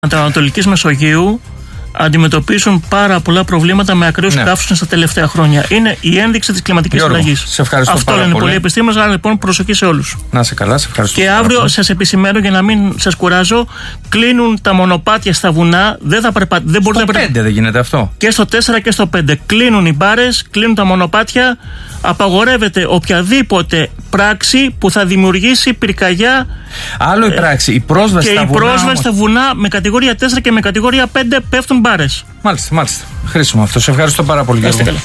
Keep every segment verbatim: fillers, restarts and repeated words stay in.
Ανατολικής Μεσογείου αντιμετωπίζουν πάρα πολλά προβλήματα με ακραίους ναι. καύσονες τα τελευταία χρόνια. Είναι η ένδειξη της κλιματικής αλλαγής. Σε ευχαριστώ. Αυτό πάρα λένε πολύ. πολλοί επιστήμονες, άρα λοιπόν προσοχή σε όλους. Να σε καλά, σε ευχαριστώ. Και αύριο σας επισημαίνω για να μην σας κουράζω, κλείνουν τα μονοπάτια στα βουνά. Δεν θα περπα... δεν στο να πέντε δεν γίνεται αυτό. Και στο τέσσερα και στο πέντε. Κλείνουν οι μπάρες, κλείνουν τα μονοπάτια. Απαγορεύεται οποιαδήποτε πράξη που θα δημιουργήσει πυρκαγιά. Άλλο η πράξη, η πρόσβαση και στα η βουνά. Και η πρόσβαση όμως... στα βουνά με κατηγορία τέσσερα και με κατηγορία πέντε πέφτουν μπάρες. Μάλιστα, μάλιστα. Χρήσιμο αυτό. Σε ευχαριστώ πάρα πολύ.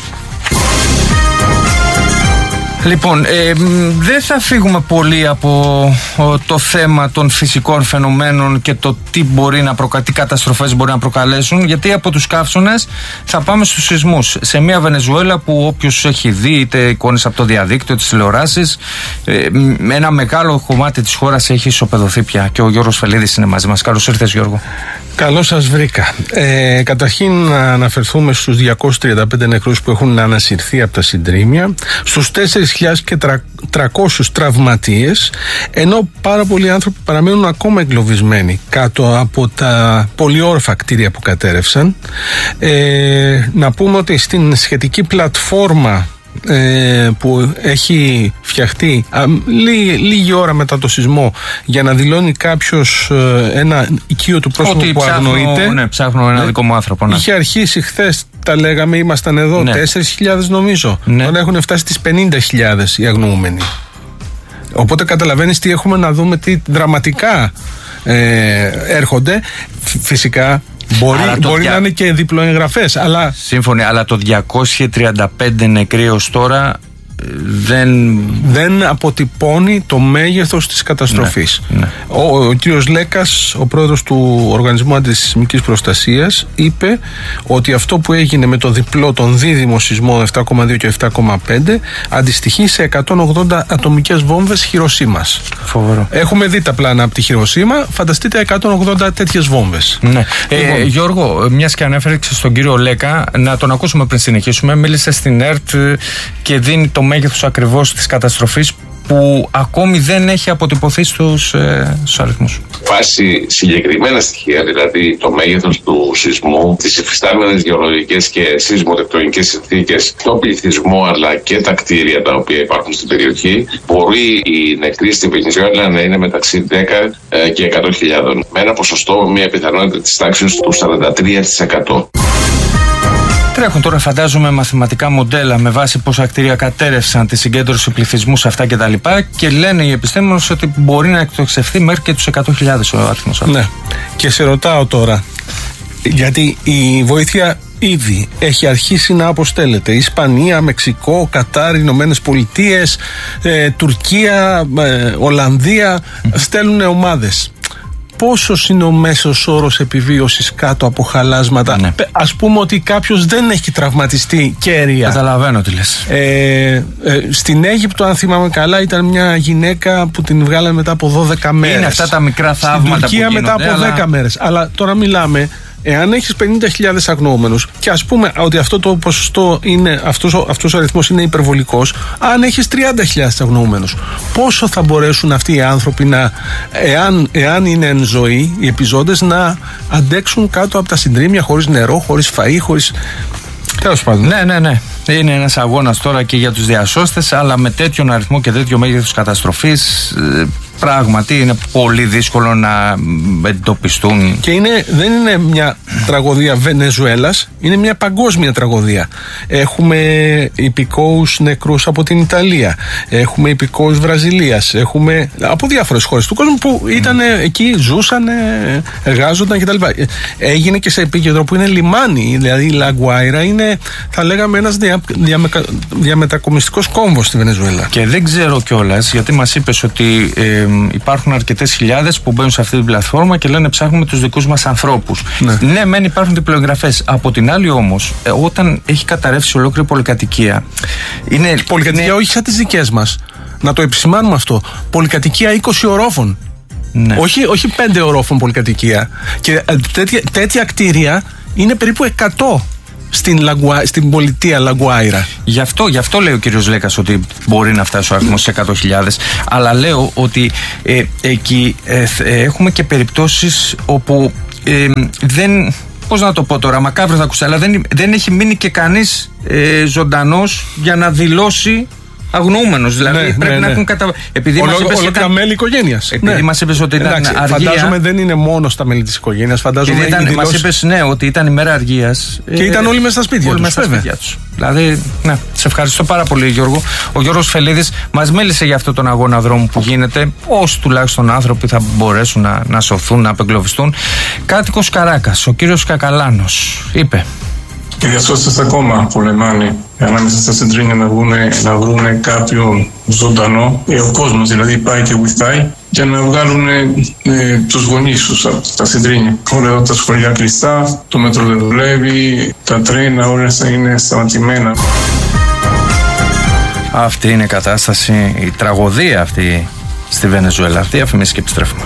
Λοιπόν, ε, δεν θα φύγουμε πολύ από ο, το θέμα των φυσικών φαινομένων και το τι μπορεί να προκα... τι καταστροφές μπορεί να προκαλέσουν, γιατί από τους καύσονες θα πάμε στους σεισμούς. Σε μια Βενεζουέλα που όποιος έχει δει είτε εικόνες από το διαδίκτυο, τις τηλεοράσεις, ε, ένα μεγάλο κομμάτι της χώρας έχει ισοπεδωθεί πια. Και ο Γιώργος Φελίδης είναι μαζί μας. Καλώς ήρθες, Γιώργο. Καλώς σας βρήκα. Ε, καταρχήν να αναφερθούμε στους διακόσιους τριάντα πέντε νεκρούς που έχουν ανασυρθεί από τα συντρίμμια, στους τέσσερις χιλιάδες τριακόσιους τραυματίες, ενώ πάρα πολλοί άνθρωποι παραμένουν ακόμα εγκλωβισμένοι κάτω από τα πολυόροφα κτίρια που κατέρευσαν. Ε, να πούμε ότι στην σχετική πλατφόρμα Ε, που έχει φτιαχτεί α, λί, λίγη ώρα μετά το σεισμό για να δηλώνει κάποιος ε, ένα οικείο του πρόσωπου που ψάχνω, αγνοείται. Ναι, ψάχνω ένα ε, δικό μου άνθρωπο. Ναι. Είχε αρχίσει χθες, τα λέγαμε, ήμασταν εδώ, ναι. τέσσερις χιλιάδες νομίζω. Ναι. Τώρα έχουν φτάσει στις πενήντα χιλιάδες οι αγνοούμενοι. Οπότε καταλαβαίνεις τι έχουμε να δούμε, τι δραματικά ε, έρχονται. Φυσικά Μπορεί, μπορεί δια... να είναι και διπλοεγγραφές, αλλά... Σύμφωνοι, αλλά το διακόσιοι τριάντα πέντε νεκροί ως τώρα δεν... δεν αποτυπώνει το μέγεθος της καταστροφής. Ναι, ναι. Ο, ο κύριος Λέκας, ο πρόεδρος του Οργανισμού Αντισεισμικής Προστασίας, είπε ότι αυτό που έγινε με το διπλό, τον δίδυμο σεισμό επτά κόμμα δύο και επτά κόμμα πέντε αντιστοιχεί σε εκατόν ογδόντα ατομικές βόμβες Χιροσίμας. Φοβερό. Έχουμε δει τα πλάνα από τη Χιροσίμα, φανταστείτε εκατόν ογδόντα τέτοιες βόμβες. Ναι. Λοιπόν. Ε, Γιώργο, μιας και ανέφερε στον κύριο Λέκα, να τον ακούσουμε πριν συνεχίσουμε. Μίλησε στην ΕΡΤ και δίνει το μέγεθος ακριβώς της καταστροφής που ακόμη δεν έχει αποτυπωθεί στους, ε, στους αριθμούς. Βάσει συγκεκριμένα στοιχεία, δηλαδή το μέγεθος του σεισμού, τις υφιστάμενες γεωλογικές και σεισμοτεκτονικές συνθήκες, τον πληθυσμό αλλά και τα κτίρια τα οποία υπάρχουν στην περιοχή, μπορεί οι νεκροί στην Βενεζουέλα να είναι μεταξύ δέκα και εκατό χιλιάδων, με ένα ποσοστό, μια πιθανότητα της τάξης του σαράντα τρία τοις εκατό. Τρέχουν τώρα, φαντάζομαι, μαθηματικά μοντέλα με βάση πόσα κτίρια κατέρευσαν, τη συγκέντρωση πληθυσμού σε αυτά κτλ. Και, και λένε οι επιστήμονες ότι μπορεί να εκτοξευθεί μέχρι και τους εκατό χιλιάδες ο αριθμός αυτός. Ναι. Και σε ρωτάω τώρα, γιατί η βοήθεια ήδη έχει αρχίσει να αποστέλλεται. Ισπανία, Μεξικό, Κατάρ, Ηνωμένες Πολιτείες, ε, Τουρκία, ε, Ολλανδία mm. στέλνουν ομάδες. Πόσος είναι ο μέσος όρος επιβίωσης κάτω από χαλάσματα? Ναι. Ας πούμε ότι κάποιος δεν έχει τραυματιστεί κέρια. Καταλαβαίνω τι λες. Ε, ε, στην Αίγυπτο, αν θυμάμαι καλά, ήταν μια γυναίκα που την βγάλανε μετά από δώδεκα μέρες. Είναι αυτά τα μικρά θαύματα. Στην Τουρκία μετά από αλλά... δέκα μέρες. Αλλά τώρα μιλάμε, εάν έχεις πενήντα χιλιάδες αγνοούμενους και ας πούμε ότι αυτό το ποσοστό είναι, αυτός, αυτός ο αριθμός είναι υπερβολικός, αν έχεις τριάντα χιλιάδες αγνοούμενους, πόσο θα μπορέσουν αυτοί οι άνθρωποι να, εάν, εάν είναι εν ζωή, οι επιζώντες, να αντέξουν κάτω από τα συντρίμμια χωρίς νερό, χωρίς φαΐ, χωρίς... Τέλος πάντων. Ναι, ναι, ναι. Είναι ένας αγώνας τώρα και για τους διασώστες, αλλά με τέτοιον αριθμό και τέτοιο μέγεθος καταστροφής, πράγματι είναι πολύ δύσκολο να εντοπιστούν. Και είναι, δεν είναι μια τραγωδία Βενεζουέλας, είναι μια παγκόσμια τραγωδία. Έχουμε υπηκόους νεκρούς από την Ιταλία, έχουμε υπηκόους Βραζιλίας, έχουμε από διάφορες χώρες του κόσμου που ήταν mm. εκεί, ζούσαν, εργάζονταν κτλ. Έγινε και σε επίκεντρο που είναι λιμάνι, δηλαδή η Λαγκουάιρα είναι, θα λέγαμε, ένας δια, διαμε, διαμετακομιστικός κόμβος στη Βενεζουέλα. Και δεν ξέρω κιόλας, γιατί μας είπες ότι ε, υπάρχουν αρκετές χιλιάδες που μπαίνουν σε αυτή την πλατφόρμα και λένε ψάχνουμε τους δικούς μας ανθρώπους. Ναι, ναι, μεν υπάρχουν διπλοεγγραφές. Από την άλλη όμως, ε, όταν έχει καταρρεύσει ολόκληρη πολυκατοικία. Είναι, πολυκατοικία είναι... όχι σαν τις δικές μας. Να το επισημάνουμε αυτό. Πολυκατοικία είκοσι ορόφων. Ναι. Όχι, όχι πέντε ορόφων πολυκατοικία. Και ε, τέτοια, τέτοια κτίρια είναι περίπου εκατό. Στην, Λαγκουά, στην πολιτεία Λαγκουάιρα. Γι' αυτό, γι' αυτό λέει ο κύριος Λέκας ότι μπορεί να φτάσει ο αριθμός σε εκατό χιλιάδες. Αλλά λέω ότι ε, εκεί ε, ε, έχουμε και περιπτώσεις όπου ε, δεν. Πώς να το πω τώρα, μακάβριο θα ακουστεί, αλλά δεν, δεν έχει μείνει και κανείς ε, ζωντανός για να δηλώσει αγνοούμενος. Δηλαδή ναι, πρέπει ναι, να ναι. έχουν κατα... Επειδή Ολο, μας είπες ολόκληρα ήταν... μέλη οικογένειας. Επειδή ναι. μας είπες ότι ήταν Εντάξει, αργία. Φαντάζομαι δεν είναι μόνο στα μέλη της οικογένειας. Φαντάζομαι ήταν, δηλώσεις... Μας είπες ναι, ότι ήταν ημέρα αργίας. Και ε, ήταν όλοι μέσα στα σπίτια όλοι τους. Μέσα στα σπίτια τους. Δηλαδή, ναι, σε ευχαριστώ πάρα πολύ, Γιώργο. Ο Γιώργος Φελίδης μας μίλησε για αυτόν τον αγώνα δρόμου που γίνεται. Όσοι τουλάχιστον άνθρωποι θα μπορέσουν να, να σωθούν, να απεγκλωβιστούν. Κάτοικος Καράκας, ο κύριος Κακαλάνος, είπε. Οι διασώστες ακόμα πολεμάνε ανάμεσα στα συντρίνια να βρούνε, να βρούνε κάποιον ζωντανό. Ε, ο κόσμος δηλαδή πάει και βοηθάει για να βγάλουν ε, ε, τους γονείς τους από τα συντρίνια. Όλα εδώ τα σχολεία κλειστά, το μέτρο δεν δουλεύει, τα τρένα όλα είναι σταματημένα. Αυτή είναι η κατάσταση, η τραγωδία αυτή στη Βενεζουέλα. Διαφημίσεις και επιστρέφουμε.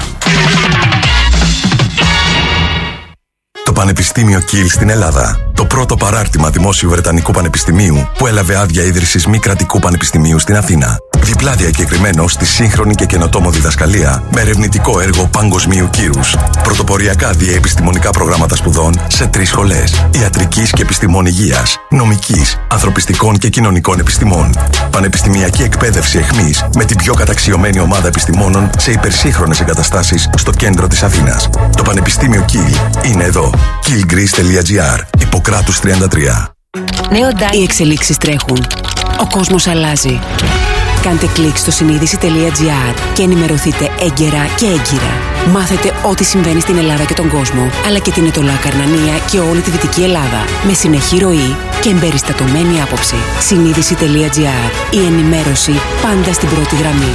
Το Πανεπιστήμιο Κιλ στην Ελλάδα. Το πρώτο παράρτημα δημόσιου Βρετανικού Πανεπιστημίου που έλαβε άδεια ίδρυσης μη κρατικού πανεπιστημίου στην Αθήνα. Διπλά διακεκριμένο στη σύγχρονη και καινοτόμο διδασκαλία με ερευνητικό έργο παγκοσμίου κύρους. Πρωτοποριακά διαεπιστημονικά προγράμματα σπουδών σε τρεις σχολές: ιατρικής και επιστημών υγείας, νομικής, ανθρωπιστικών και κοινωνικών επιστημών. Πανεπιστημιακή εκπαίδευση εχμής με την πιο καταξιωμένη ομάδα επιστημόνων σε υπερσύγχρονες εγκαταστάσεις στο κέντρο της Αθήνας. Το Πανεπιστήμιο Κιλ είναι εδώ. κιλ γκρις τελεία τζι άρ, Ιπποκράτους τριάντα τρία. Οι εξελίξεις τρέχουν. Ο κόσμος αλλάζει. Κάντε κλικ στο συνείδηση τελεία τζι άρ και ενημερωθείτε έγκαιρα και έγκυρα. Μάθετε ό,τι συμβαίνει στην Ελλάδα και τον κόσμο, αλλά και την Αιτωλοακαρνανία και όλη τη Δυτική Ελλάδα. Με συνεχή ροή και εμπεριστατωμένη άποψη. συνείδηση τελεία τζι άρ. Η ενημέρωση πάντα στην πρώτη γραμμή.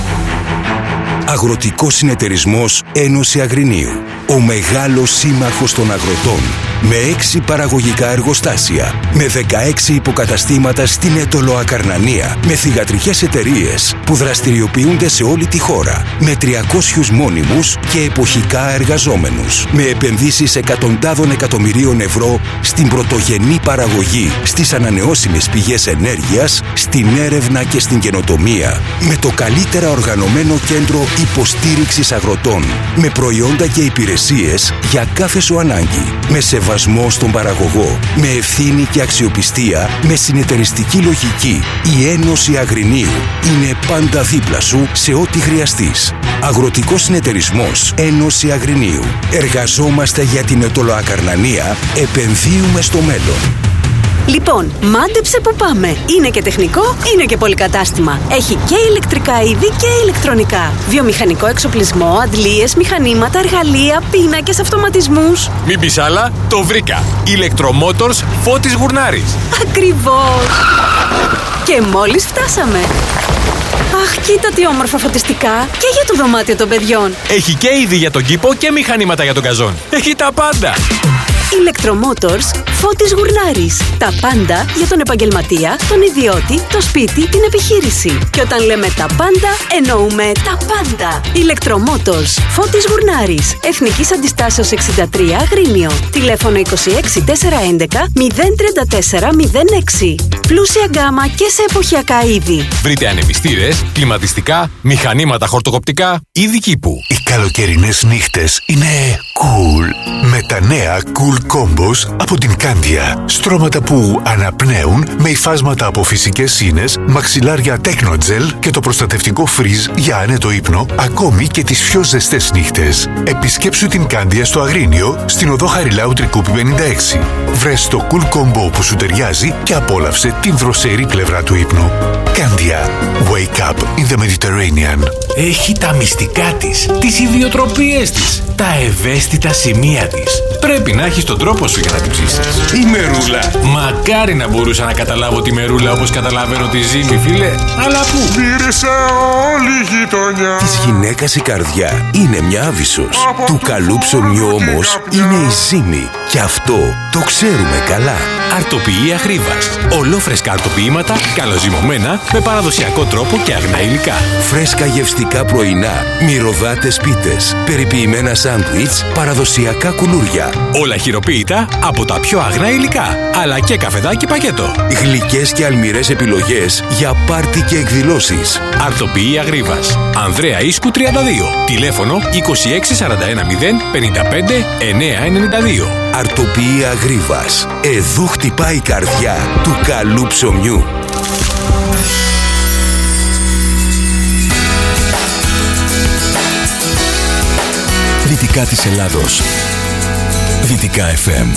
Αγροτικός Συνεταιρισμός Ένωση Αγρινίου. Ο μεγάλος σύμμαχος των αγροτών. Με έξι παραγωγικά εργοστάσια. Με δεκαέξι υποκαταστήματα στην Αιτωλοακαρνανία. Με θυγατρικές εταιρείες που δραστηριοποιούνται σε όλη τη χώρα. Με τριακόσιους μόνιμους και εποχικά εργαζόμενους. Με επενδύσεις εκατοντάδων εκατομμυρίων ευρώ στην πρωτογενή παραγωγή, στις ανανεώσιμες πηγές ενέργειας, στην έρευνα και στην καινοτομία. Με το καλύτερα οργανωμένο κέντρο υποστήριξης αγροτών. Με προϊόντα και υπηρεσίες για κάθε σου ανάγκη. Με σεβασμό στον παραγωγό. Με ευθύνη και αξιοπιστία. Με συνεταιριστική λογική. Η Ένωση Αγρινίου είναι πάντα δίπλα σου σε ό,τι χρειαστείς. Αγροτικός Συνεταιρισμός Ένωση Αγρινίου. Εργαζόμαστε για την Αιτωλοακαρνανία. Επενδύουμε στο μέλλον. Λοιπόν, μάντεψε που πάμε. Είναι και τεχνικό, είναι και πολυκατάστημα. Έχει και ηλεκτρικά είδη και ηλεκτρονικά. Βιομηχανικό εξοπλισμό, αντλίες, μηχανήματα, εργαλεία, πίνακες, αυτοματισμούς. Μην πεις άλλα, το βρήκα. Ηλεκτρομότορς Φώτης Γουρνάρης. Ακριβώς. Και μόλις φτάσαμε. Αχ, κοίτα τι όμορφα φωτιστικά. Και για το δωμάτιο των παιδιών. Έχει και είδη για τον κήπο και μηχανήματα για τον καζόν. Έχει τα πάντα. Ηλεκτρομότορς Φώτης Γουρνάρης. Τα πάντα για τον επαγγελματία, τον ιδιώτη, το σπίτι, την επιχείρηση. Και όταν λέμε τα πάντα, εννοούμε τα πάντα. Ηλεκτρομότορς Φώτης Γουρνάρης. Εθνικής Αντιστάσεως εξήντα τρία Αγρίνιο. Τηλέφωνο είκοσι έξι τετρακόσια έντεκα μηδέν τριάντα τέσσερα μηδέν έξι. Πλούσια γκάμα και σε εποχιακά είδη. Βρείτε ανεμιστήρες, κλιματιστικά, μηχανήματα χορτοκοπτικά, είδη κήπου. Οι καλοκαιρινές νύχτες είναι cool. Με τα νέα Cool Combos από την Κάνδια. Στρώματα που αναπνέουν με υφάσματα από φυσικές σύνες, μαξιλάρια Technogel και το προστατευτικό φριζ για άνετο ύπνο, ακόμη και τις πιο ζεστές νύχτες. Επισκέψου την Κάνδια στο Αγρίνιο, στην οδό Χαριλάου Τρικούπη πενήντα έξι. Βρες το Cool Combo που σου ταιριάζει και απόλαυσε την δροσερή πλευρά του ύπνου. Κάνδια. Wake up in the Mediterranean. Έχει τα μυστικά της, τις ιδιοτροπίες της, τα ευαίσθητα σημεία της. Πρέπει να έχεις τον τρόπο σου για να την ψήσεις. Η μερούλα. Μακάρι να μπορούσα να καταλάβω τη μερούλα όπως καταλαβαίνω τη ζύμη, φίλε. Αλλά πού? Μύρισε όλη η γειτονιά. Της γυναίκας η καρδιά είναι μια άβυσσος. Του καλού ψωμιού όμως είναι η ζύμη. Και αυτό το ξέρουμε καλά. Αρτοποιεί Αχρήβας. Ολόφρεσκα αρτοποιήματα, καλοζυμωμένα, με παραδοσιακό τρόπο και αγνά υλικά. Φρέσκα γευστικά πρωινά, μυρωδάτες πίτες, περιποιημένα σάντουιτς, παραδοσιακά κουλούρια. Όλα χειροποίητα από τα πιο αγνά υλικά, αλλά και καφεδάκι πακέτο. Γλυκές και αλμυρές επιλογές για πάρτι και εκδηλώσεις. Αρτοποιία Γρίβας. Ανδρέα Ίσκου τριάντα δύο. Τηλέφωνο είκοσι έξι σαράντα ένα μηδέν πενήντα πέντε εννιακόσια ενενήντα δύο. Αρτοποιία Γρίβας. Εδώ χτυπάει η καρδιά του καλού ψωμιού. Δυτικά της Ελλάδος. Δυτικά εφ εμ.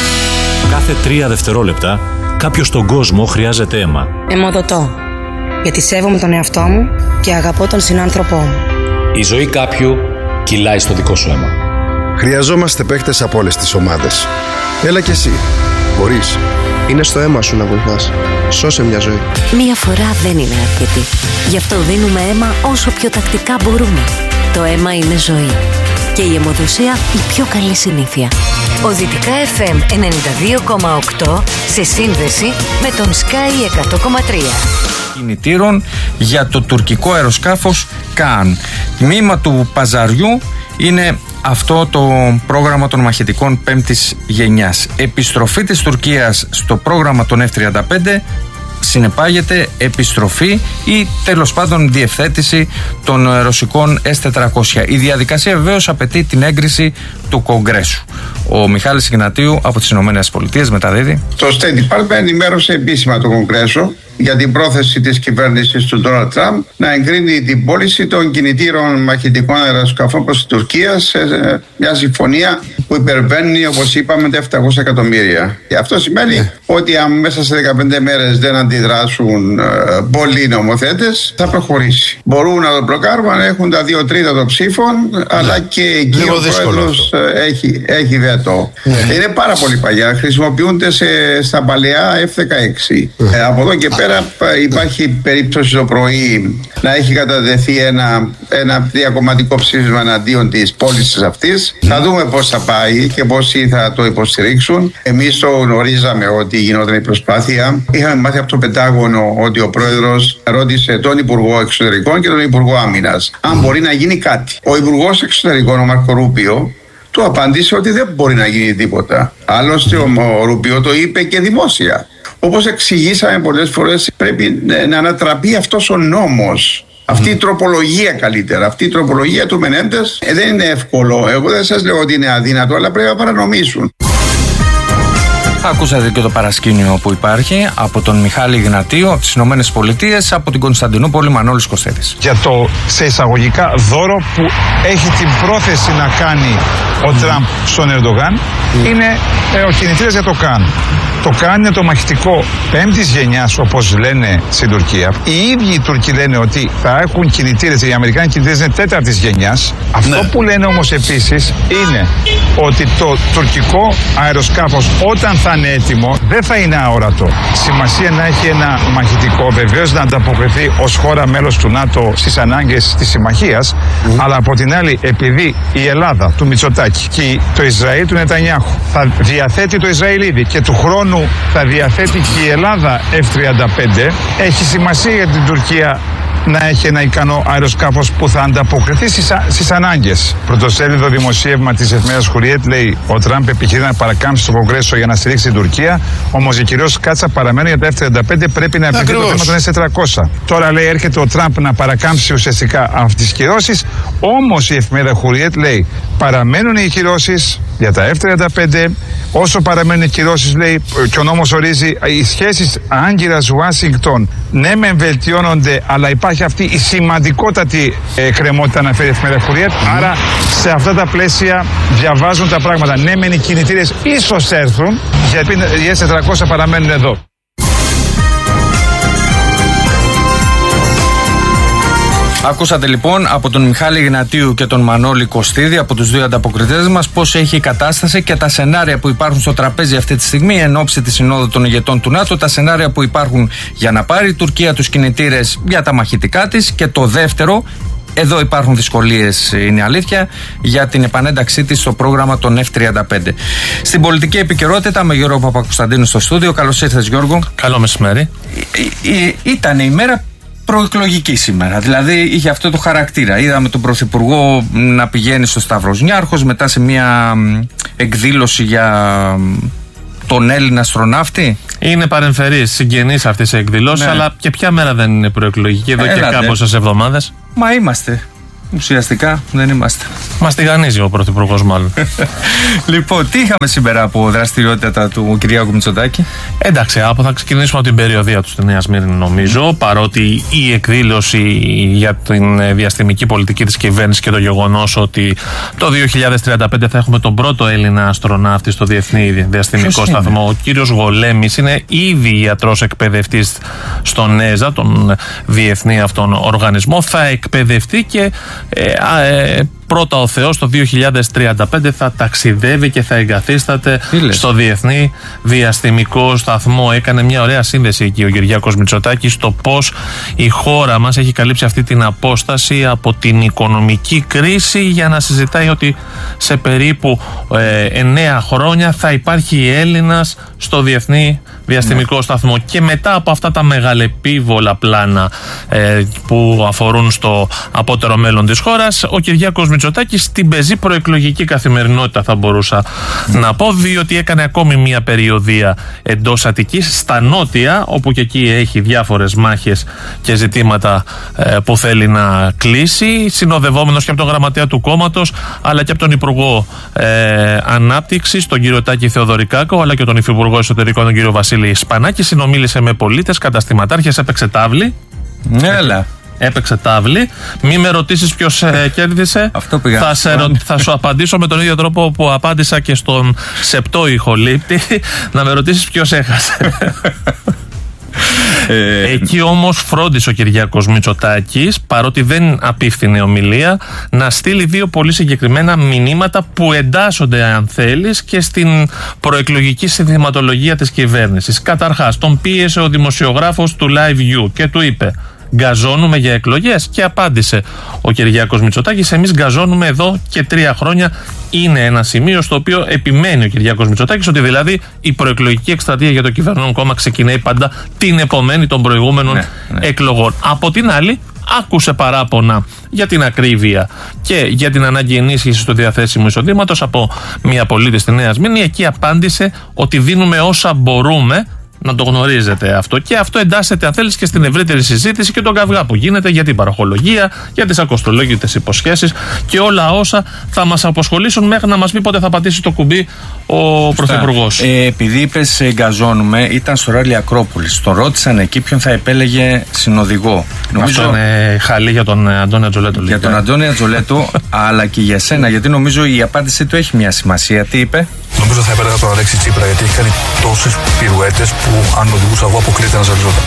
Κάθε τρία δευτερόλεπτα κάποιος στον κόσμο χρειάζεται αίμα. Αιμοδοτώ. Γιατί σέβομαι τον εαυτό μου και αγαπώ τον συνάνθρωπό μου. Η ζωή κάποιου κυλάει στο δικό σου αίμα. Χρειαζόμαστε παίκτες από όλες τις ομάδες. Έλα κι εσύ. Μπορείς. Είναι στο αίμα σου να βοηθάς. Σώσε μια ζωή. Μία φορά δεν είναι αρκετή. Γι' αυτό δίνουμε αίμα όσο πιο τακτικά μπορούμε. Το αίμα είναι ζωή. Και η αιμοδοσία η πιο καλή συνήθεια. Ο Δυτικά εφ εμ ενενήντα δύο κόμμα οκτώ σε σύνδεση με τον Sky εκατό κόμμα τρία. Κινητήρων για το τουρκικό αεροσκάφος Kaan. Τμήμα του παζαριού είναι αυτό το πρόγραμμα των μαχητικών πέμπτης γενιάς. Επιστροφή της Τουρκίας στο πρόγραμμα των εφ τριάντα πέντε συνεπάγεται επιστροφή ή τέλος πάντων διευθέτηση των ρωσικών ες τετρακόσια. Η διαδικασία βεβαίως απαιτεί την έγκριση του Κογκρέσου. Ο Μιχάλης Ιγνατίου από τις Ηνωμένες Πολιτείες μεταδίδει. Το State Department ενημέρωσε επίσημα το Κογκρέσο για την πρόθεση της κυβέρνησης του Ντόναλντ Τραμπ να εγκρίνει την πώληση των κινητήρων μαχητικών αεροσκαφών προς την Τουρκία σε μια συμφωνία που υπερβαίνει, όπως είπαμε, τα επτακόσια εκατομμύρια. Και αυτό σημαίνει yeah. ότι αν μέσα σε δεκαπέντε μέρες δεν αντιδράσουν ε, πολλοί νομοθέτες, θα προχωρήσει. Μπορούν να το μπλοκάρουν αν έχουν τα δύο τρίτα των ψήφων, yeah. αλλά και εκεί Λίγο ο πρόεδρος ε, έχει, έχει βέτο. Yeah. Είναι πάρα πολύ παλιά. Χρησιμοποιούνται σε, στα παλαιά εφ δεκαέξι. Yeah. Ε, από εδώ και πέρα υπάρχει περίπτωση το πρωί να έχει καταδεθεί ένα, ένα διακομματικό ψήφισμα εναντίον της πώλησης αυτής. Mm. Θα δούμε πώς θα πάει και πόσοι θα το υποστηρίξουν. Εμείς το γνωρίζαμε ότι γινόταν η προσπάθεια. Είχαμε μάθει από το Πεντάγωνο ότι ο πρόεδρος ρώτησε τον Υπουργό Εξωτερικών και τον Υπουργό Άμυνας αν μπορεί να γίνει κάτι. Ο Υπουργός Εξωτερικών, ο Μάρκο Ρούπιο, του απάντησε ότι δεν μπορεί να γίνει τίποτα. Άλλωστε ο Ρούπιο το είπε και δημόσια. Όπως εξηγήσαμε πολλές φορές, πρέπει να ανατραπεί αυτός ο νόμος. Αυτή η τροπολογία καλύτερα, αυτή η τροπολογία του Μενέντες ε, δεν είναι εύκολο. Εγώ δεν σας λέω ότι είναι αδύνατο, αλλά πρέπει να παρανομήσουν. Ακούσατε και το παρασκήνιο που υπάρχει από τον Μιχάλη Ιγνατίου από τις Ηνωμένες Πολιτείες, από την Κωνσταντινούπολη Μανώλης Κωστέλης. Για το σε εισαγωγικά δώρο που έχει την πρόθεση να κάνει ο Τραμπ στον Ερντογάν mm. είναι ε, ο κινητήρας για το Kaan. Το Kaan είναι το μαχητικό πέμπτης γενιάς, όπως λένε στην Τουρκία. Οι ίδιοι οι Τούρκοι λένε ότι θα έχουν κινητήρες, οι Αμερικάνοι κινητήρες είναι τέταρτης γενιάς. Αυτό ναι. που λένε όμως επίσης είναι ότι το τουρκικό αεροσκάφος όταν θα είναι έτοιμο δεν θα είναι αόρατο. Σημασία να έχει ένα μαχητικό, βεβαίως να ανταποκριθεί ως χώρα μέλος του ΝΑΤΟ στις ανάγκες της συμμαχίας, mm. αλλά από την άλλη, επειδή η Ελλάδα του Μητσοτάκη και το Ισραήλ του Νετανιάχου θα διαθέτει το Ισραήλ ήδη και του χρόνου θα διαθέτει και η Ελλάδα εφ τριάντα πέντε, έχει σημασία για την Τουρκία να έχει ένα ικανό αεροσκάφος που θα ανταποκριθεί στις, στις ανάγκες. Πρωτοσέλιδο δημοσίευμα της εφημερίδας Χουριέτ λέει: ο Τραμπ επιχειρεί να παρακάμψει το Κογκρέσο για να στηρίξει την Τουρκία, όμως οι κυρίως Κάτσα παραμένουν για τα εφ τριάντα πέντε, πρέπει να επιλύσει το θέμα των ες τετρακόσια. Τώρα λέει έρχεται ο Τραμπ να παρακάμψει ουσιαστικά αυτές τις κυρώσεις, όμως η εφημερίδα Χουριέτ λέει: παραμένουν οι κυρώσεις για τα εφ τριάντα πέντε, όσο παραμένουν οι κυρώσεις, λέει, και ο νόμος ορίζει οι σχέσεις Άγκυρας-Ουάσιγκτον ναι μεν βελτιώνονται, αλλά υπάρχει αυτή η σημαντικότατη ε, κρεμότητα, αναφέρει η εφημερίδα Χουριέτ. Mm. Άρα σε αυτά τα πλαίσια διαβάζουν τα πράγματα. Ναι μεν οι κινητήρες ίσως έρθουν, γιατί οι ες τετρακόσια παραμένουν εδώ. Ακούσατε λοιπόν από τον Μιχάλη Ιγνατίου και τον Μανώλη Κωστίδη, από τους δύο ανταποκριτές μας, πώς έχει η κατάσταση και τα σενάρια που υπάρχουν στο τραπέζι αυτή τη στιγμή εν ώψη της Συνόδου των ηγετών του ΝΑΤΟ, τα σενάρια που υπάρχουν για να πάρει η Τουρκία τους κινητήρες για τα μαχητικά της, και το δεύτερο, εδώ υπάρχουν δυσκολίες, είναι αλήθεια, για την επανένταξή της στο πρόγραμμα των εφ τριάντα πέντε. Στην πολιτική επικαιρότητα με Γιώργο Παπακοσταντίνου στο στούντιο. Καλώς ήρθες, Γιώργο. Καλό μεσημέρι. Ήταν η μέρα προεκλογική σήμερα. Δηλαδή είχε αυτό το χαρακτήρα. Είδαμε τον Πρωθυπουργό να πηγαίνει στο Σταυροσνιάρχος, μετά σε μια εκδήλωση για τον Έλληνα αστροναύτη. Είναι παρεμφερής, συγγενής αυτής της εκδηλώσης, ναι. Αλλά και ποια μέρα δεν είναι προεκλογική, εδώ Έλατε. και κάμποσες εβδομάδες. Μα είμαστε. Ουσιαστικά δεν είμαστε. Μας τηγανίζει ο Πρωθυπουργός, μάλλον. Λοιπόν, τι είχαμε σήμερα από δραστηριότητα του Κυριάκου Μητσοτάκη? Εντάξει, από θα ξεκινήσουμε από την περιοδεία του στη Νέα Σμύρνη, νομίζω. Παρότι η εκδήλωση για την διαστημική πολιτική της κυβέρνησης και το γεγονός ότι το δύο χιλιάδες τριάντα πέντε θα έχουμε τον πρώτο Έλληνα αστροναύτη στο Διεθνή Διαστημικό Σταθμό. Ο κύριος Γολέμης είναι ήδη ιατρός εκπαιδευτής στον ΕΖΑ, τον διεθνή αυτόν οργανισμό. Θα εκπαιδευτεί και Ε, ε, πρώτα ο Θεός το δύο χιλιάδες τριάντα πέντε θα ταξιδεύει και θα εγκαθίσταται στο Διεθνή Διαστημικό Σταθμό. Έκανε μια ωραία σύνδεση εκεί ο Κυριάκος Μητσοτάκης στο πως η χώρα μας έχει καλύψει αυτή την απόσταση από την οικονομική κρίση για να συζητάει ότι σε περίπου ε, εννέα χρόνια θα υπάρχει Έλληνας στο Διεθνή Διαστημικό ναι. Σταθμό. Και μετά από αυτά τα μεγαλεπίβολα πλάνα ε, που αφορούν στο απότερο μέλλον της χώρας, ο Κυριάκος Μητσοτάκης στην πεζή προεκλογική καθημερινότητα, θα μπορούσα mm. να πω, διότι έκανε ακόμη μια περιοδεία εντός Αττικής στα νότια, όπου και εκεί έχει διάφορες μάχες και ζητήματα ε, που θέλει να κλείσει, συνοδευόμενος και από τον γραμματέα του κόμματος, αλλά και από τον Υπουργό ε, Ανάπτυξης, τον κύριο Τάκη Θεοδωρικάκο, αλλά και τον Υφυπουργό Εσωτερικών, τον κύριο Βασίλη Σπανάκη. Συνομίλησε με πολίτες, καταστηματάρχες, έπαιξε τάβλη. Έλα. Έπαιξε τάβλη. Μη με ρωτήσεις ποιος ε, κέρδισε. Αυτό πήγα. Θα, σε ρω... θα σου απαντήσω με τον ίδιο τρόπο που απάντησα και στον σεπτό ηχολήπτη. Να με ρωτήσεις ποιος έχασε. Ε, Εκεί όμως φρόντισε ο Κυριάκος Μητσοτάκης, παρότι δεν απίφθινε ομιλία, να στείλει δύο πολύ συγκεκριμένα μηνύματα που εντάσσονται, αν θέλεις, και στην προεκλογική συνθηματολογία της κυβέρνησης. Καταρχάς, τον πίεσε ο δημοσιογράφος του Live You και του είπε: γκαζώνουμε για εκλογές? Και απάντησε ο Κυριάκος Μητσοτάκης: εμείς γκαζώνουμε εδώ και τρία χρόνια. Είναι ένα σημείο στο οποίο επιμένει ο Κυριάκος Μητσοτάκης, ότι δηλαδή η προεκλογική εκστρατεία για το κυβερνών κόμμα ξεκινάει πάντα την επομένη των προηγούμενων ναι, ναι. εκλογών. Από την άλλη, άκουσε παράπονα για την ακρίβεια και για την ανάγκη ενίσχυσης του διαθέσιμου εισοδήματος από μια πολίτη στη Νέα Σμύρνη. Εκεί απάντησε ότι δίνουμε όσα μπορούμε. Να το γνωρίζετε αυτό. Και αυτό εντάσσεται, αν θέλεις, και στην ευρύτερη συζήτηση και τον καυγά που γίνεται για την παροχολογία, για τις ακοστολόγητες υποσχέσεις και όλα όσα θα μας αποσχολήσουν μέχρι να μας πει πότε θα πατήσει το κουμπί ο Πρωθυπουργός. Ε, επειδή είπες εγκαζώνουμε, ήταν στο Ράλι Ακρόπολης. Τον ρώτησαν εκεί ποιον θα επέλεγε συνοδηγό. Νομίζω αυτό είναι χαλή για τον Αντώνη Ατζολέτο. Για τον Αντώνη Ατζολέτο, αλλά και για σένα, γιατί νομίζω η απάντησή του έχει μια σημασία. Τι είπε? Νομίζω θα επέλεγα τον Αλέξη Τσίπρα, γιατί έχει κάνει τόσες πυρουέτες που αν οδηγούσα εγώ αποκλείται να ζαλιζόταν.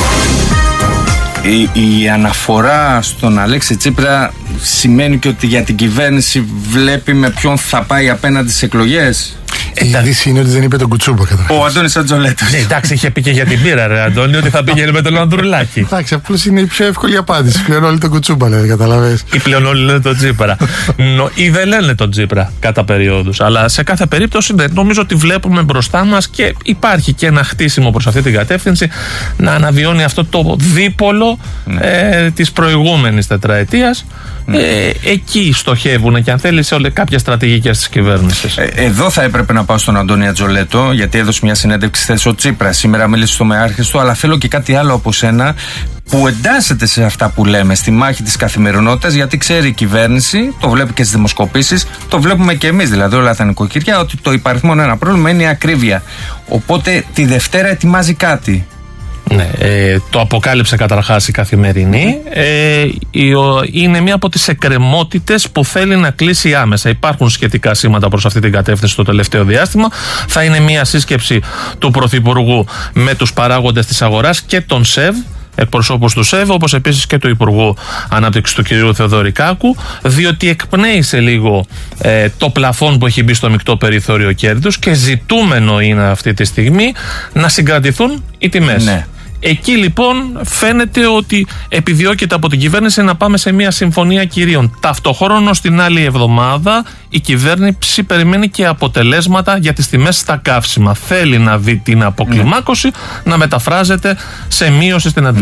Η, η αναφορά στον Αλέξη Τσίπρα σημαίνει και ότι για την κυβέρνηση βλέπει με ποιον θα πάει απέναντι στις εκλογές. Η αλήθεια είναι ότι δεν είπε τον Κουτσούμπα καταρχάς. Ο Αντώνης Ατζολέτος. Ναι, εντάξει, είχε πει και για την πύρα, ρε Αντώνη, ότι θα πήγαινε με τον Ανδρουλάκη. Εντάξει, απλώς είναι η πιο εύκολη απάντηση. Πλέον όλοι τον Κουτσούμπα λένε, καταλαβαίνεις. Ή πλέον όλοι λένε τον Τσίπρα. Ή δεν λένε τον Τσίπρα κατά περιόδους. Αλλά σε κάθε περίπτωση νομίζω ότι βλέπουμε μπροστά μας και υπάρχει και ένα χτίσιμο προς αυτή την κατεύθυνση να αναβιώνει αυτό το δίπολο ναι. ε, της προηγούμενης τετραετίας. Ναι. Ε, εκεί στοχεύουν και αν θέλει σε όλες κάποιες στρατηγικές της κυβέρνησης. Ε, εδώ θα έπρεπε να πάω στον Αντώνη Ατζολέτο, γιατί έδωσε μια συνέντευξη χθες ο Τσίπρας. Σήμερα μίλησε στο Μεάρχης του, αλλά θέλω και κάτι άλλο από σένα που εντάσσεται σε αυτά που λέμε, στη μάχη της καθημερινότητας, γιατί ξέρει η κυβέρνηση, το βλέπει και στις δημοσκοπήσεις, το βλέπουμε και εμείς δηλαδή όλα τα νοικοκυριά, ότι το υπαριθμόν ένα πρόβλημα είναι η ακρίβεια. Οπότε τη Δευτέρα ετοιμάζει κάτι. Ναι, ε, το αποκάλυψε καταρχάς η Καθημερινή. Ε, η, ο, είναι μία από τις εκκρεμότητες που θέλει να κλείσει άμεσα. Υπάρχουν σχετικά σήματα προς αυτή την κατεύθυνση το τελευταίο διάστημα. Θα είναι μία σύσκεψη του Πρωθυπουργού με τους παράγοντες της αγοράς και τον ΣΕΒ, εκπροσώπους του ΣΕΒ, όπως επίσης και του Υπουργού Ανάπτυξης του κ. Θεοδωρικάκου, διότι εκπνέει σε λίγο ε, το πλαφόν που έχει μπει στο μεικτό περιθώριο κέρδους και ζητούμενο είναι αυτή τη στιγμή να συγκρατηθούν οι τιμές. Ναι. Εκεί λοιπόν φαίνεται ότι επιδιώκεται από την κυβέρνηση να πάμε σε μια συμφωνία κυρίων. Ταυτοχρόνως την άλλη εβδομάδα η κυβέρνηση περιμένει και αποτελέσματα για τις τιμές στα καύσιμα. Θέλει να δει την αποκλιμάκωση ναι. να μεταφράζεται σε μείωση στην αντλία. Ναι.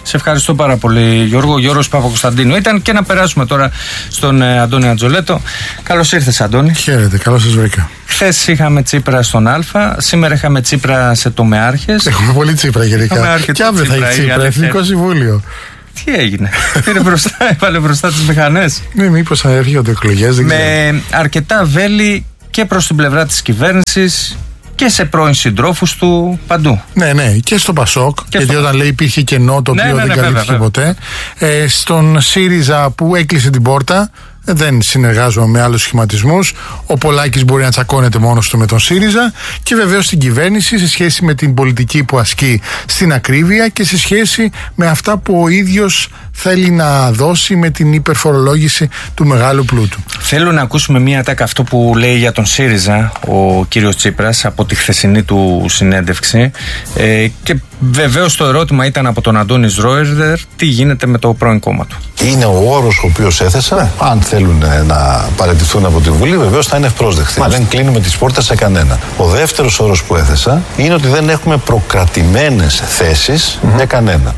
Σε ευχαριστώ πάρα πολύ, Γιώργο. Γιώργος Παπακοσταντίνου ήταν. Και να περάσουμε τώρα στον ε, Αντώνη Αντζολέτο. Καλώς ήρθες, Αντώνη. Χαίρετε, καλώς σας βρήκα. Χθες είχαμε Τσίπρα στον Α, σήμερα είχαμε Τσίπρα σε τομεάρχες. Έχουμε πολύ Τσίπρα γενικά. Και αύριο θα έχει Τσίπρα, Εθνικό Συμβούλιο. Τι έγινε, πήρε μπροστά, έβαλε μπροστά τις μηχανές. Ναι, μήπως έρχονται εκλογές, δεν ξέρω. Με αρκετά βέλη και προς την πλευρά της κυβέρνησης και σε πρώην συντρόφους του παντού. Ναι, ναι, και στο Πασόκ, και γιατί στο... όταν λέει υπήρχε κενό το οποίο ναι, ναι, ναι, δεν καλύφθηκε ποτέ. Ε, στον ΣΥΡΙΖΑ που έκλεισε την πόρτα, δεν συνεργάζομαι με άλλους σχηματισμούς. Ο Πολάκης μπορεί να τσακώνεται μόνος του με τον ΣΥΡΙΖΑ. Και βεβαίως στην κυβέρνηση σε σχέση με την πολιτική που ασκεί στην ακρίβεια και σε σχέση με αυτά που ο ίδιος θέλει να δώσει με την υπερφορολόγηση του μεγάλου πλούτου. Θέλω να ακούσουμε μία ατάκα αυτό που λέει για τον ΣΥΡΙΖΑ ο κύριος Τσίπρας από τη χθεσινή του συνέντευξη. Ε, και βεβαίως το ερώτημα ήταν από τον Αντώνη Ζρόερδερ, τι γίνεται με το πρώην κόμμα του. Είναι ο όρος ο οποίος έθεσα. Ναι. Αν θέλουν να παραιτηθούν από τη Βουλή, βεβαίως θα είναι ευπρόσδεκτοι. Δεν κλείνουμε τις πόρτες σε κανένα. Ο δεύτερος όρος που έθεσα είναι ότι δεν έχουμε προκρατημένες θέσεις mm-hmm. για κανένα.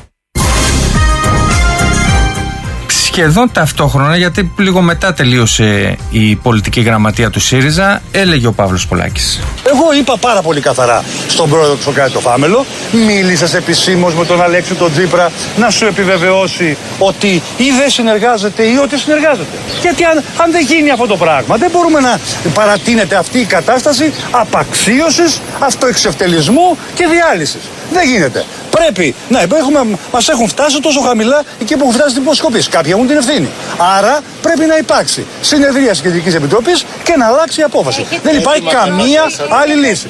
Σχεδόν ταυτόχρονα, γιατί λίγο μετά τελείωσε η πολιτική γραμματεία του ΣΥΡΙΖΑ, έλεγε ο Παύλος Πολάκης. Εγώ είπα πάρα πολύ καθαρά στον πρόεδρο του Σωκράτη το Φάμελο, μίλησες επισήμως με τον Αλέξη τον Τσίπρα να σου επιβεβαιώσει ότι ή δεν συνεργάζεται ή ότι συνεργάζεται. Γιατί αν, αν δεν γίνει αυτό το πράγμα, δεν μπορούμε να παρατείνεται αυτή η κατάσταση απαξίωσης, αυτοεξευτελισμού και διάλυσης. Δεν γίνεται. Πρέπει να έχουμε, μας έχουν φτάσει τόσο χαμηλά εκεί που έχουν φτάσει την υποσκοπή. Κάποιοι έχουν την ευθύνη. Άρα πρέπει να υπάρξει συνεδρίαση Κεντρικής Επιτροπής και να αλλάξει η απόφαση. Δεν υπάρχει καμία άλλη λύση.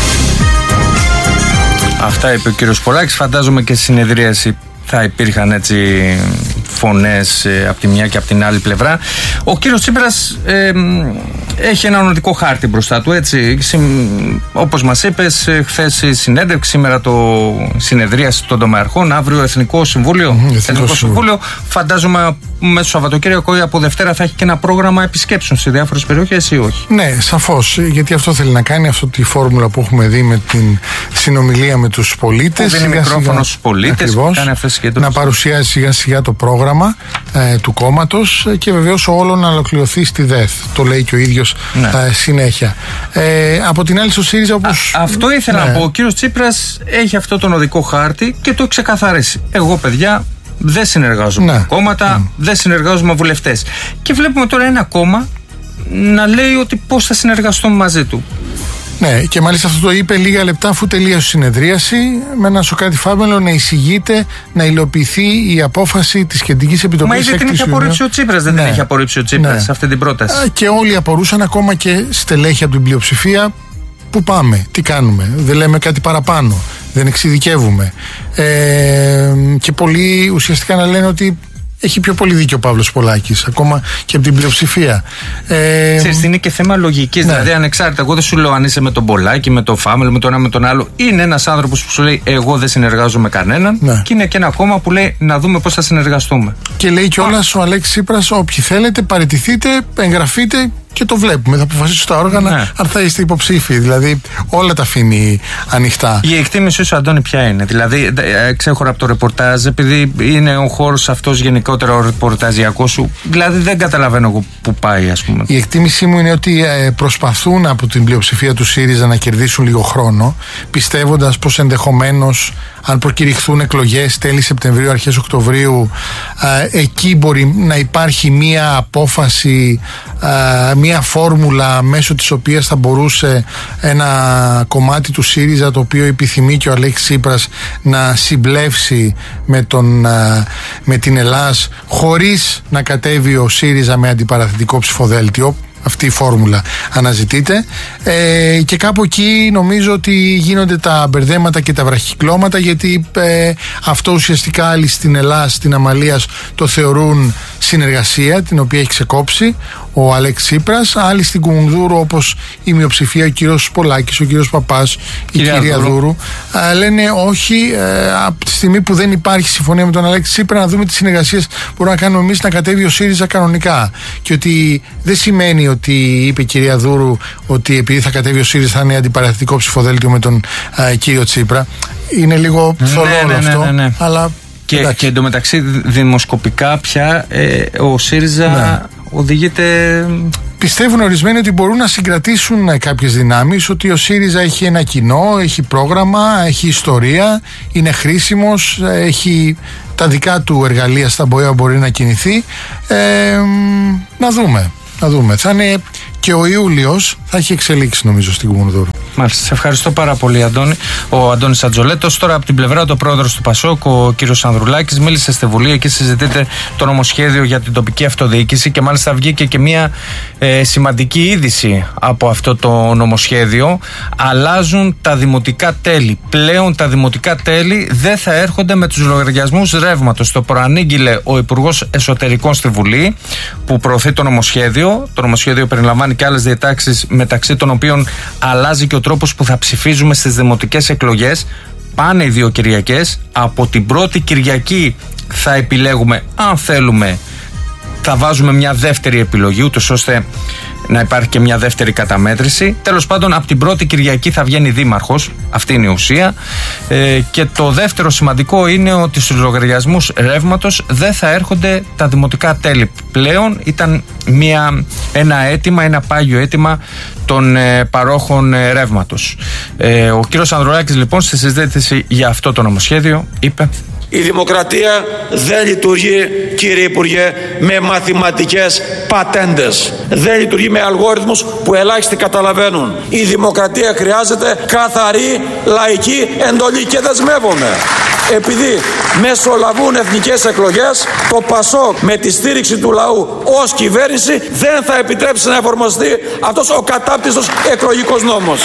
Αυτά είπε ο κύριος Πολάκης. Φαντάζομαι και στη συνεδρίαση θα υπήρχαν έτσι φωνές ε, από τη μια και από την άλλη πλευρά. Ο κύριος Τσίπρας ε, έχει ένα ονοτικό χάρτη μπροστά του, έτσι. Όπως μας είπες, χθες η συνέντευξη, σήμερα το συνεδρίαση των τομεαρχών, αύριο Εθνικό Συμβούλιο. Mm, Εθνικό, Εθνικό Συμβούλιο. Φαντάζομαι μέσα στο Σαββατοκύριακο ή από Δευτέρα θα έχει και ένα πρόγραμμα επισκέψεων σε διάφορες περιοχές ή όχι. Ναι, σαφώς. Γιατί αυτό θέλει να κάνει, αυτή τη φόρμουλα που έχουμε δει με την συνομιλία με τους πολίτες. Που δίνει μικρόφωνο στους πολίτες, που κάνει αυτές τις να παρουσιάσει σιγά σιγά το πρόγραμμα ε, του κόμματος και βεβαίως όλο να ολοκληρωθεί στη ΔΕΘ. Το λέει και ο ίδιος ναι. ε, συνέχεια. Ε, από την άλλη στο ΣΥΡΙΖΑ όπως... Α, αυτό ήθελα ναι. να πω. Ο κύριος Τσίπρας έχει αυτό τον οδικό χάρτη και το ξεκαθαρίσει. Εγώ, παιδιά, δεν συνεργάζομαι ναι. με κόμματα, mm. δεν συνεργάζομαι με βουλευτές. Και βλέπουμε τώρα ένα κόμμα να λέει ότι πώς θα συνεργαστούμε μαζί του. Ναι, και μάλιστα αυτό το είπε λίγα λεπτά αφού τελείωσε η συνεδρίαση, με ένα Σωκράτη Φάμελο να εισηγείται να υλοποιηθεί η απόφαση της Κεντρικής Επιτροπής. Μα ήδη την είχε απορρίψει ο Τσίπρας, δεν ναι. την είχε απορρίψει ο Τσίπρας ναι. σε αυτή την πρόταση. Και όλοι απορούσαν, ακόμα και στελέχη από την πλειοψηφία. Πού πάμε, τι κάνουμε, δεν λέμε κάτι παραπάνω, δεν εξειδικεύουμε. Ε, και πολλοί ουσιαστικά να λένε ότι έχει πιο πολύ δίκιο ο Παύλος Πολάκης, ακόμα και από την πλειοψηφία. Ε, Ξέρεις, είναι και θέμα λογικής. Ναι. Δηλαδή, ανεξάρτητα, εγώ δεν σου λέω αν είσαι με τον Πολάκη, με τον Φάμελ, με τον ένα με τον άλλο. Είναι ένας άνθρωπος που σου λέει: εγώ δεν συνεργάζομαι με κανέναν. Ναι. Και είναι και ένα κόμμα που λέει: να δούμε πώς θα συνεργαστούμε. Και λέει κιόλας ο Αλέξης Τσίπρας: όποιοι θέλετε, παραιτηθείτε, εγγραφείτε. Και το βλέπουμε, θα αποφασίσουν τα όργανα ναι. αν θα είστε υποψήφοι. Δηλαδή, όλα τα αφήνει ανοιχτά. Η εκτίμησή σου, Αντώνη, ποια είναι? Δηλαδή, ξέχωρα από το ρεπορτάζ, επειδή είναι ο χώρος αυτός γενικότερα ο ρεπορταζιακός σου, δηλαδή δεν καταλαβαίνω εγώ που πάει, ας πούμε. Η εκτίμησή μου είναι ότι προσπαθούν από την πλειοψηφία του ΣΥΡΙΖΑ να κερδίσουν λίγο χρόνο, πιστεύοντας πως ενδεχομένως, αν προκηρυχθούν εκλογές τέλη Σεπτεμβρίου, αρχές Οκτωβρίου, εκεί μπορεί να υπάρχει μία απόφαση, μία φόρμουλα μέσω της οποίας θα μπορούσε ένα κομμάτι του ΣΥΡΙΖΑ, το οποίο επιθυμεί και ο Αλέξης Τσίπρας, να συμπλεύσει με, τον, με την Ελλάς, χωρίς να κατέβει ο ΣΥΡΙΖΑ με αντιπαραθετικό ψηφοδέλτιο. Αυτή η φόρμουλα αναζητείται ε, και κάπου εκεί νομίζω ότι γίνονται τα μπερδέματα και τα βραχυκλώματα, γιατί ε, αυτό ουσιαστικά άλλοι στην Ελλάδα, στην Αμαλίας, το θεωρούν συνεργασία την οποία έχει ξεκόψει ο Αλέξης Τσίπρας, άλλοι στην Κουμουνδούρου, όπως η μειοψηφία, ο κύριος Πολάκης, ο κύριος Παπάς, η κυρία, κυρία Δούρου, Δούρου ε, λένε όχι, ε, από τη στιγμή που δεν υπάρχει συμφωνία με τον Αλέξη Τσίπρα, να δούμε τις συνεργασίες που μπορούμε να κάνουμε εμείς, να κατέβει ο ΣΥΡΙΖΑ κανονικά, και ότι δεν σημαίνει ότι, είπε η κυρία Δούρου, ότι επειδή θα κατέβει ο ΣΥΡΙΖΑ θα είναι αντιπαραθετικό ψηφοδέλτιο με τον ε, κύριο Τσίπρα. Είναι λίγο θολό ναι, ναι, αυτό, ναι, ναι, ναι. αλλά Και, και εντωμεταξύ δημοσκοπικά πια ε, ο ΣΥΡΙΖΑ ναι. οδηγείται. Πιστεύουν ορισμένοι ότι μπορούν να συγκρατήσουν κάποιες δυνάμεις, ότι ο ΣΥΡΙΖΑ έχει ένα κοινό, έχει πρόγραμμα, έχει ιστορία, είναι χρήσιμος, έχει τα δικά του εργαλεία στα οποία μπορεί να κινηθεί. Ε, να δούμε, να δούμε. Θα είναι και ο Ιούλιος, θα έχει εξελίξει νομίζω στην Κουμουνδούρου. Μάλιστα, σε ευχαριστώ πάρα πολύ, Αντώνη. Ο Αντώνης Ατζολέτος. Τώρα από την πλευρά του πρόεδρος του ΠΑΣΟΚ, ο κύριος Ανδρουλάκης, μίλησε στη Βουλή. Εκεί συζητείται το νομοσχέδιο για την τοπική αυτοδιοίκηση και μάλιστα βγήκε και μια ε, σημαντική είδηση από αυτό το νομοσχέδιο. Αλλάζουν τα δημοτικά τέλη. Πλέον τα δημοτικά τέλη δεν θα έρχονται με τους λογαριασμούς ρεύματος. Το προανήγγειλε ο Υπουργός Εσωτερικών στη Βουλή, που προωθεί το νομοσχέδιο. Το νομοσχέδιο περιλαμβάνει και άλλες διατάξεις, μεταξύ των οποίων αλλάζει και ο τρόπος που θα ψηφίζουμε στις δημοτικές εκλογές. Πάνε οι δύο Κυριακές. Από την πρώτη Κυριακή θα επιλέγουμε, αν θέλουμε, θα βάζουμε μια δεύτερη επιλογή, ούτως ώστε να υπάρχει και μια δεύτερη καταμέτρηση. Τέλος πάντων, από την πρώτη Κυριακή θα βγαίνει δήμαρχος. Αυτή είναι η ουσία. Ε, και το δεύτερο σημαντικό είναι ότι στους λογαριασμούς ρεύματος δεν θα έρχονται τα δημοτικά τέλη. Πλέον ήταν μια, ένα αίτημα, ένα πάγιο αίτημα των ε, παρόχων ε, ρεύματος. Ε, ο κύριος Ανδρουλάκης, λοιπόν, στη συζήτηση για αυτό το νομοσχέδιο είπε: η δημοκρατία δεν λειτουργεί, κύριε Υπουργέ, με μαθηματικές πατέντες. Δεν λειτουργεί με αλγόριθμους που ελάχιστοι καταλαβαίνουν. Η δημοκρατία χρειάζεται καθαρή λαϊκή εντολή και δεσμεύομαι. Επειδή μεσολαβούν εθνικές εκλογές, το ΠΑΣΟΚ με τη στήριξη του λαού ως κυβέρνηση δεν θα επιτρέψει να εφαρμοστεί αυτός ο κατάπτυστος εκλογικός νόμος.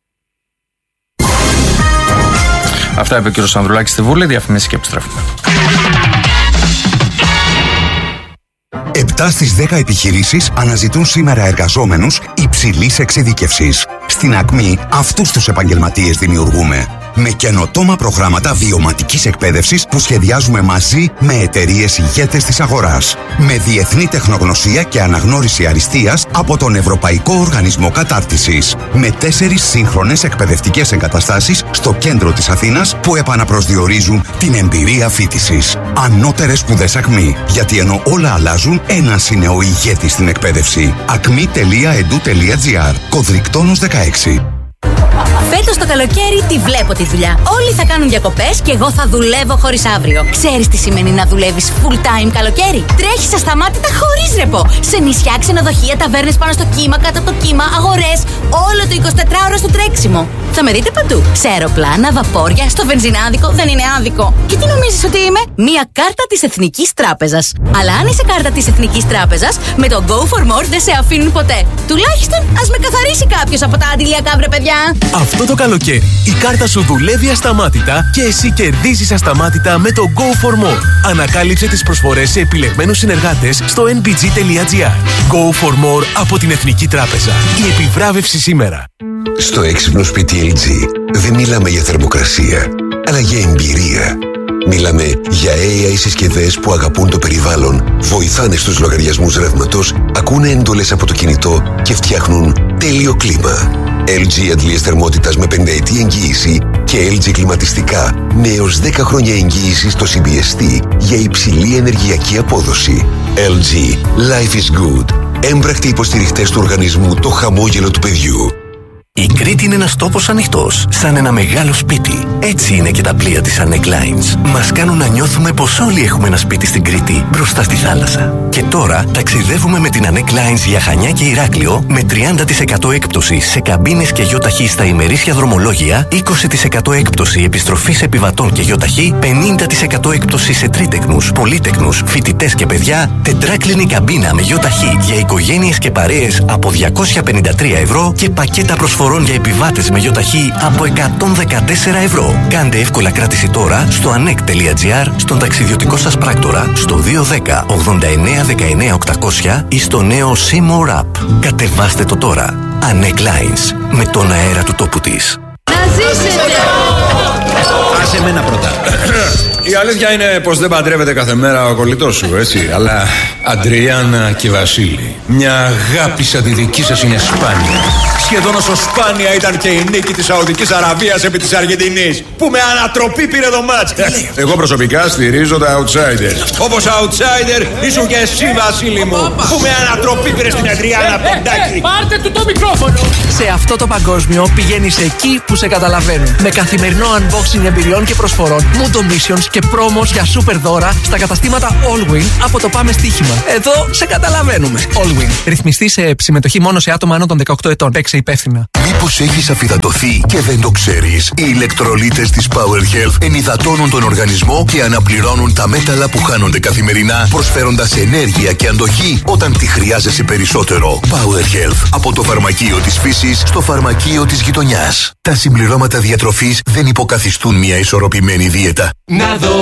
Αυτά είπε ο κ. Ανδρουλάκης στη Βουλή. Διαφημίσεις και επιστρέφουμε. Επτά στις δέκα επιχειρήσεις αναζητούν σήμερα εργαζόμενους υψηλής εξειδίκευσης. Στην Ακμή αυτούς τους επαγγελματίες δημιουργούμε. Με καινοτόμα προγράμματα βιωματικής εκπαίδευσης που σχεδιάζουμε μαζί με εταιρείες ηγέτες της αγοράς. Με διεθνή τεχνογνωσία και αναγνώριση αριστείας από τον Ευρωπαϊκό Οργανισμό Κατάρτισης. Με τέσσερις σύγχρονες εκπαιδευτικές εγκαταστάσεις στο κέντρο της Αθήνας που επαναπροσδιορίζουν την εμπειρία φοιτησης. Ανώτερες σπουδές Ακμή. Γιατί ενώ όλα αλλάζουν, ένας είναι ο ηγέτης στην εκπαίδευση. ακμή τελεία ed τελεία gr. Κωδρικτόνος δεκαέξι. Φέτος το καλοκαίρι τη βλέπω τη δουλειά. Όλοι θα κάνουν διακοπές και εγώ θα δουλεύω χωρίς αύριο. Ξέρεις τι σημαίνει να δουλεύεις full time καλοκαίρι? Τρέχεις ασταμάτητα χωρίς ρεπό. Σε νησιά, ξενοδοχεία, ταβέρνες πάνω στο κύμα, κάτω από το κύμα, αγορές. Όλο το εικοσιτετράωρο στο τρέξιμο. Θα με δείτε παντού. Σε αεροπλάνα, βαπόρια, στο βενζινάδικο. Δεν είναι άδικο. Και τι νομίζεις ότι είμαι? Μία κάρτα της Εθνικής Τράπεζας. Αλλά αν είσαι κάρτα της Εθνικής Τράπεζας, με το Go for More δεν σε αφήνουν ποτέ. Τουλάχιστον ας με καθαρίσει κάποιος από τα αντιλιακά, βρε παιδιά. Αυτό το καλοκαίρι η κάρτα σου δουλεύει ασταμάτητα και εσύ κερδίζεις ασταμάτητα με το Go for More. Ανακάλυψε τις προσφορές σε επιλεγμένους συνεργάτες στο εν μπι τζι τελεία τζι άρ. Go for More από την Εθνική Τράπεζα. Η επιβράβευση σήμερα. Στο έξυπνο σπίτι ελ τζι δεν μιλάμε για θερμοκρασία, αλλά για εμπειρία. Μιλάμε για έι άι συσκευές που αγαπούν το περιβάλλον, βοηθάνε στους λογαριασμούς ρεύματος, ακούνε έντολες από το κινητό και φτιάχνουν τέλειο κλίμα. ελ τζι αντλίες θερμότητας με πενταετή εγγύηση και ελ τζι κλιματιστικά με έως δέκα χρόνια εγγύηση στο σι μπι ες τι για υψηλή ενεργειακή απόδοση. ελ τζι. Life is good. Έμπρακτοι υποστηριχτές του οργανισμού Το Χαμόγελο του Παιδιού. Η Κρήτη είναι ένας τόπος ανοιχτός, σαν ένα μεγάλο σπίτι. Έτσι είναι και τα πλοία της Anek Lines. Μας κάνουν να νιώθουμε πως όλοι έχουμε ένα σπίτι στην Κρήτη, μπροστά στη θάλασσα. Και τώρα ταξιδεύουμε με την Anek Lines για Χανιά και Ηράκλειο με τριάντα τοις εκατό έκπτωση σε καμπίνες και γιοταχή στα ημερήσια δρομολόγια, είκοσι τοις εκατό έκπτωση επιστροφής επιβατών και γιοταχή, πενήντα τοις εκατό έκπτωση σε τρίτεκνους, πολύτεκνους, φοιτητές και παιδιά, τετράκλινη καμπίνα με γιοταχή για οικογένειες και παρέες από διακόσια πενήντα τρία ευρώ και πακέτα προσφορών για επιβάτες με γιοταχή από εκατόν δεκατέσσερα ευρώ. Κάντε εύκολα κράτηση τώρα στο anek τελεία τζι άρ, στον ταξιδιωτικό σας πράκτορα, στο δύο ένα μηδέν ογδόντα εννέα δεκαεννέα οκτακόσια ή στο νέο C-More App. Κατεβάστε το τώρα. Anek Lines, με τον αέρα του τόπου της. Να ζήσετε! Άσε μένα πρώτα. Η αλήθεια είναι πως δεν παντρεύεται κάθε μέρα ο κολλητός σου, έτσι. Αλλά Αντριάννα και Βασίλη, μια αγάπη σαν τη δική σας είναι σπάνια. Σχεδόν όσο σπάνια ήταν και η νίκη της Σαουδικής Αραβίας επί της Αργεντινής, που με ανατροπή πήρε το μάτς. Εγώ προσωπικά στηρίζω τα outsider. Όπως outsider ήσουν και εσύ, Βασίλη μου, που με ανατροπή πήρε στην Αντριάννα Ποντάκη. Πάρτε του το μικρόφωνο. Σε αυτό το παγκόσμιο πηγαίνεις εκεί που σε καταλαβαίνουν. Με καθημερινό unboxing εμπειριών και προσφορών, Mundo Missions και πρόμος για super δώρα στα καταστήματα Allwin από το Πάμε Στοίχημα. Εδώ σε καταλαβαίνουμε. Allwin. Ρυθμιστή σε συμμετοχή μόνο σε άτομα άνω των δεκαοκτώ ετών. Παίξε υπεύθυνα. Μήπως έχεις αφυδατωθεί και δεν το ξέρεις? Οι ηλεκτρολίτες της Power Health ενυδατώνουν τον οργανισμό και αναπληρώνουν τα μέταλλα που χάνονται καθημερινά, προσφέροντας ενέργεια και αντοχή όταν τη χρειάζεσαι περισσότερο. Power Health. Από το φαρμακείο της φύσης στο φαρμακείο της γειτονιάς. Τα συμπληρώματα διατροφής δεν υποκαθιστούν μια ισορροπημένη δίαιτα. Να δω.